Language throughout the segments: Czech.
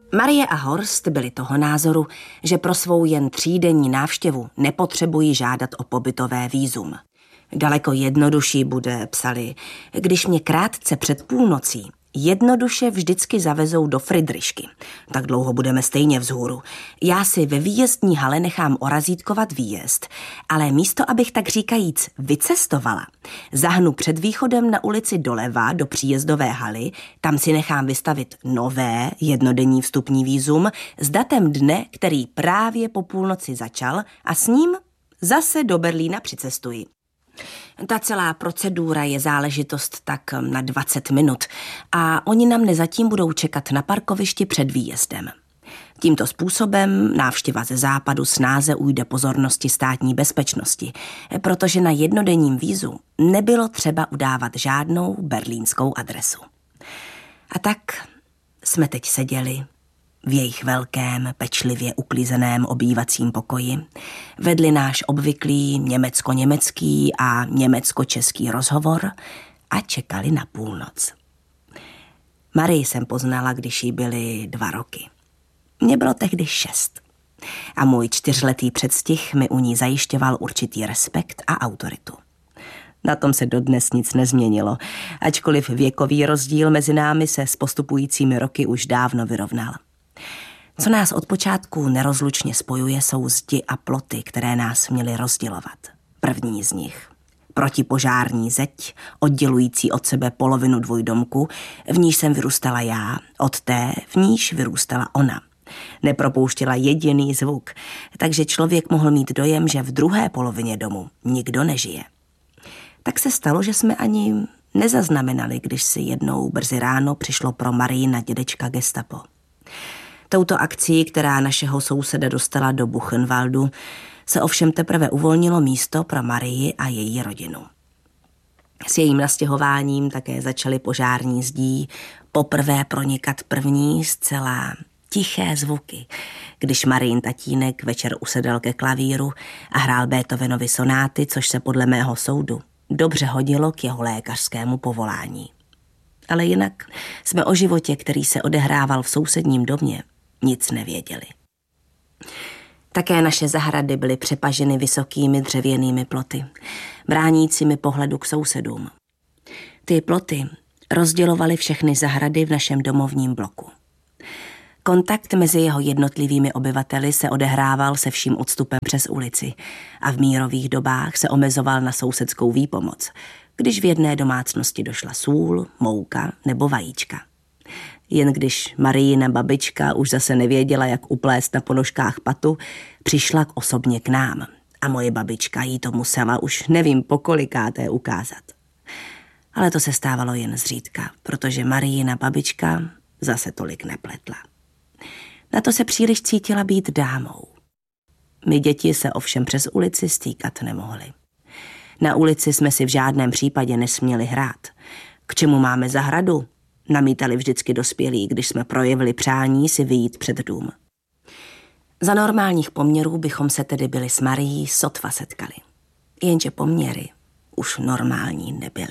Marie a Horst byli toho názoru, že pro svou jen 3denní návštěvu nepotřebují žádat o pobytové vízum. Daleko jednodušší bude, psali, když mě krátce před půlnocí jednoduše vždycky zavezou do Fridrišky. Tak dlouho budeme stejně vzhůru. Já si ve výjezdní hale nechám orazítkovat výjezd, ale místo, abych tak říkajíc vycestovala, zahnu před východem na ulici doleva do příjezdové haly, tam si nechám vystavit nové jednodenní vstupní vízum s datem dne, který právě po půlnoci začal, a s ním zase do Berlína přicestuji. Ta celá procedura je záležitost tak na 20 minut a oni na mne zatím budou čekat na parkovišti před výjezdem. Tímto způsobem návštěva ze západu snáze ujde pozornosti státní bezpečnosti, protože na jednodenním vízu nebylo třeba udávat žádnou berlínskou adresu. A tak jsme teď seděli v jejich velkém, pečlivě uklízeném obývacím pokoji, vedli náš obvyklý německo-německý a německo-český rozhovor a čekali na půlnoc. Marii jsem poznala, když jí byly 2 roky. Mně bylo tehdy 6 a můj 4letý předstih mi u ní zajišťoval určitý respekt a autoritu. Na tom se dodnes nic nezměnilo, ačkoliv věkový rozdíl mezi námi se s postupujícími roky už dávno vyrovnal. Co nás od počátku nerozlučně spojuje, jsou zdi a ploty, které nás měly rozdělovat. První z nich protipožární zeď, oddělující od sebe polovinu dvojdomku, v níž jsem vyrůstala já, od té, v níž vyrůstala ona. Nepropouštěla jediný zvuk, takže člověk mohl mít dojem, že v druhé polovině domu nikdo nežije. Tak se stalo, že jsme ani nezaznamenali, když si jednou brzy ráno přišlo pro Marii na dědečka gestapo. Touto akcí, která našeho souseda dostala do Buchenwaldu, se ovšem teprve uvolnilo místo pro Marii a její rodinu. S jejím nastěhováním také začaly požární zdí poprvé pronikat první zcela tiché zvuky, když Marijin tatínek večer usedl ke klavíru a hrál Beethovenovy sonáty, což se podle mého soudu dobře hodilo k jeho lékařskému povolání. Ale jinak jsme o životě, který se odehrával v sousedním domě, nic nevěděli. Také naše zahrady byly přepaženy vysokými dřevěnými ploty, bránícími pohledu k sousedům. Ty ploty rozdělovaly všechny zahrady v našem domovním bloku. Kontakt mezi jeho jednotlivými obyvateli se odehrával se vším odstupem přes ulici a v mírových dobách se omezoval na sousedskou výpomoc, když v jedné domácnosti došla sůl, mouka nebo vajíčka. Jen když Marijina babička už zase nevěděla, jak uplést na ponožkách patu, přišla osobně k nám a moje babička jí to musela už nevím pokolikáté ukázat. Ale to se stávalo jen zřídka, protože Marijina babička zase tolik nepletla. Na to se příliš cítila být dámou. My děti se ovšem přes ulici stýkat nemohli. Na ulici jsme si v žádném případě nesměli hrát. K čemu máme zahradu? Namítali vždycky dospělí, když jsme projevili přání si vyjít před dům. Za normálních poměrů bychom se tedy byli s Marií sotva setkali. Jenže poměry už normální nebyly.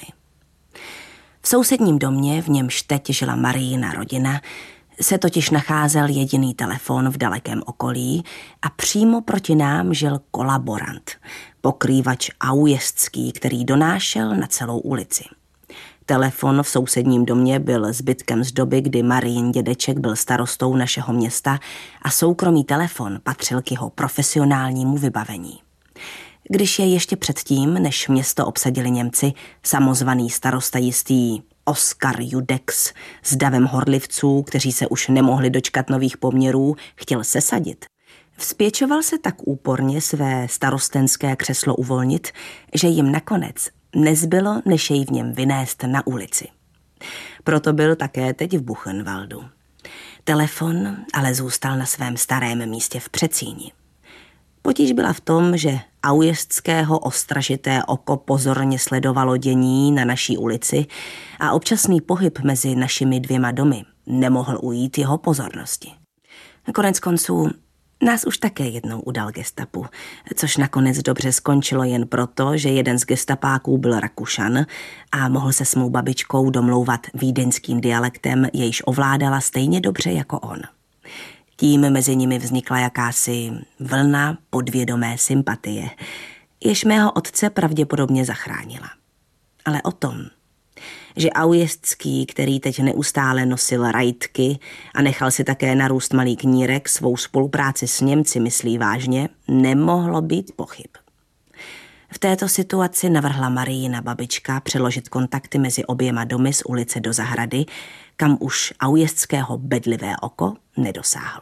V sousedním domě, v němž teď žila Marijina rodina, se totiž nacházel jediný telefon v dalekém okolí a přímo proti nám žil kolaborant, pokrývač Aujezdský, který donášel na celou ulici. Telefon v sousedním domě byl zbytkem z doby, kdy Marijin dědeček byl starostou našeho města a soukromý telefon patřil k jeho profesionálnímu vybavení. Když je ještě předtím, než město obsadili Němci, samozvaný starosta jistý Oskar Judex s davem horlivců, kteří se už nemohli dočkat nových poměrů, chtěl sesadit, vzpěčoval se tak úporně své starostenské křeslo uvolnit, že jim nakonec nezbylo, než jej v něm vynést na ulici. Proto byl také teď v Buchenwaldu. Telefon ale zůstal na svém starém místě v předsíni. Potíž byla v tom, že Aujezdského ostražité oko pozorně sledovalo dění na naší ulici a občasný pohyb mezi našimi 2 domy nemohl ujít jeho pozornosti. Konec konců nás už také jednou udal gestapu, což nakonec dobře skončilo jen proto, že jeden z gestapáků byl Rakušan a mohl se s mou babičkou domlouvat vídeňským dialektem, jejž ovládala stejně dobře jako on. Tím mezi nimi vznikla jakási vlna podvědomé sympatie, jež mého otce pravděpodobně zachránila. Ale o tom, že Aujezdský, který teď neustále nosil rajtky a nechal si také narůst malý knírek, svou spolupráci s Němci myslí vážně, nemohlo být pochyb. V této situaci navrhla Marijina babička přeložit kontakty mezi oběma domy z ulice do zahrady, kam už Aujezdského bedlivé oko nedosáhlo.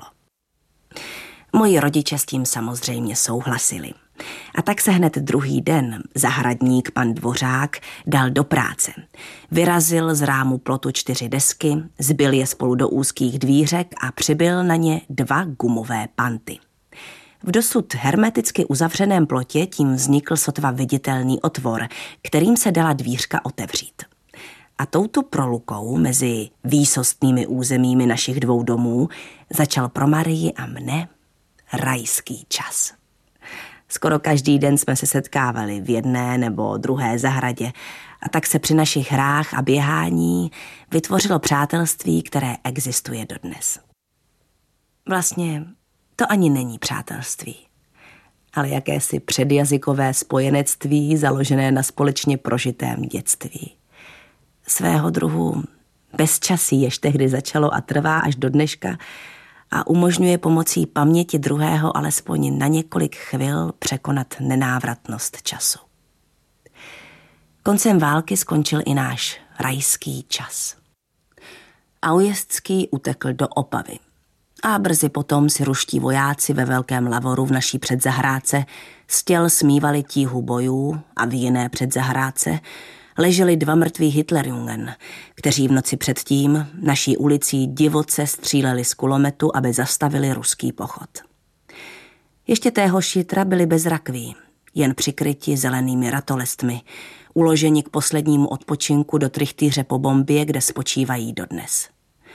Moji rodiče s tím samozřejmě souhlasili. A tak se hned druhý den zahradník pan Dvořák dal do práce. Vyrazil z rámu plotu 4 desky, zbil je spolu do úzkých dvířek a přibyl na ně 2 gumové panty. V dosud hermeticky uzavřeném plotě tím vznikl sotva viditelný otvor, kterým se dala dvířka otevřít. A touto prolukou mezi výsostnými územími našich 2 domů začal pro Marii a mne rajský čas. Skoro každý den jsme se setkávali v jedné nebo druhé zahradě a tak se při našich hrách a běhání vytvořilo přátelství, které existuje dodnes. Vlastně to ani není přátelství, ale jakési předjazykové spojenectví založené na společně prožitém dětství. Svého druhu bezčasí, jež tehdy začalo a trvá až do dneška a umožňuje pomocí paměti druhého alespoň na několik chvil překonat nenávratnost času. Koncem války skončil i náš rajský čas. Aujezdský utekl do Opavy a brzy potom si ruští vojáci ve Velkém Lavoru v naší předzahrádce z těl smívali tíhu bojů a v jiné předzahrádce leželi 2 mrtví Hitlerjungen, kteří v noci předtím naší ulicí divoce stříleli z kulometu, aby zastavili ruský pochod. Ještě téhož jitra byli bezrakví, jen přikryti zelenými ratolestmi, uloženi k poslednímu odpočinku do trichtýře po bombě, kde spočívají dodnes.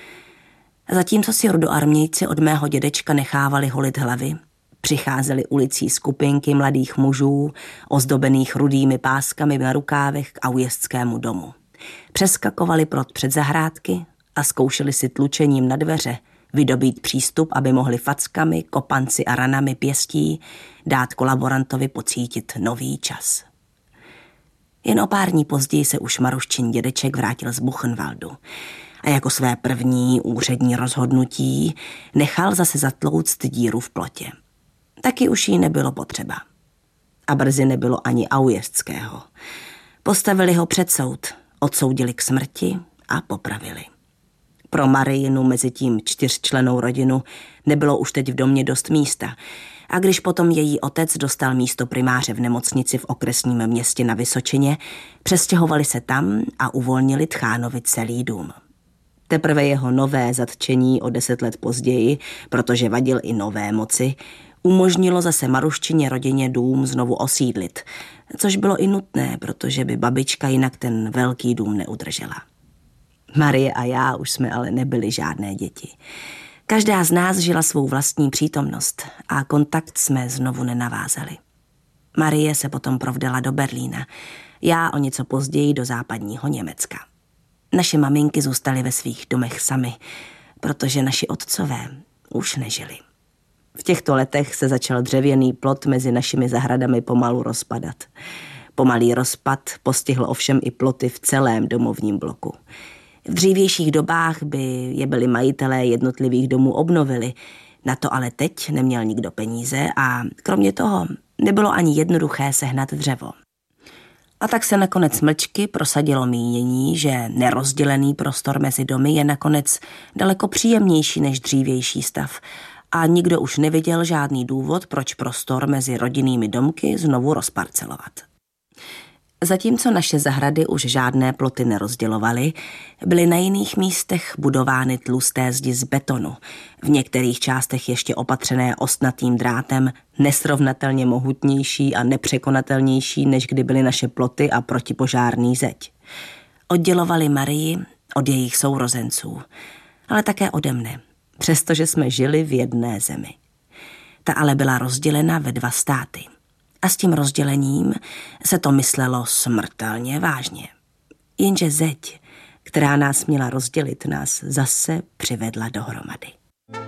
Zatímco si rudoarmějci od mého dědečka nechávali holit hlavy, přicházely ulicí skupinky mladých mužů, ozdobených rudými páskami na rukávech k Aujestskému domu. Přeskakovali plot před zahrádky a zkoušeli si tlučením na dveře vydobít přístup, aby mohli fackami, kopanci a ranami pěstí dát kolaborantovi pocítit nový čas. Jen o pár dní později se už Maruščin dědeček vrátil z Buchenwaldu a jako své první úřední rozhodnutí nechal zase zatlouct díru v plotě. Taky už jí nebylo potřeba. A brzy nebylo ani Aujezdského. Postavili ho před soud, odsoudili k smrti a popravili. Pro Marijinu mezitím 4člennou rodinu nebylo už teď v domě dost místa a když potom její otec dostal místo primáře v nemocnici v okresním městě na Vysočině, přestěhovali se tam a uvolnili Tchánovi celý dům. Teprve jeho nové zatčení o 10 let později, protože vadil i nové moci, umožnilo zase Maruščině rodině dům znovu osídlit, což bylo i nutné, protože by babička jinak ten velký dům neudržela. Marie a já už jsme ale nebyli žádné děti. Každá z nás žila svou vlastní přítomnost a kontakt jsme znovu nenavázali. Marie se potom provdala do Berlína, já o něco později do západního Německa. Naše maminky zůstaly ve svých domech samy, protože naši otcové už nežili. V těchto letech se začal dřevěný plot mezi našimi zahradami pomalu rozpadat. Pomalý rozpad postihl ovšem i ploty v celém domovním bloku. V dřívějších dobách by je byli majitelé jednotlivých domů obnovili, na to ale teď neměl nikdo peníze a kromě toho nebylo ani jednoduché sehnat dřevo. A tak se nakonec mlčky prosadilo mínění, že nerozdělený prostor mezi domy je nakonec daleko příjemnější než dřívější stav a nikdo už neviděl žádný důvod, proč prostor mezi rodinnými domky znovu rozparcelovat. Zatímco naše zahrady už žádné ploty nerozdělovaly, byly na jiných místech budovány tlusté zdi z betonu, v některých částech ještě opatřené ostnatým drátem, nesrovnatelně mohutnější a nepřekonatelnější, než kdy byly naše ploty a protipožárný zeď. Oddělovali Marii od jejich sourozenců, ale také ode mne, přestože jsme žili v jedné zemi. Ta ale byla rozdělena ve 2 státy. A s tím rozdělením se to myslelo smrtelně vážně. Jenže zeď, která nás měla rozdělit, nás zase přivedla dohromady.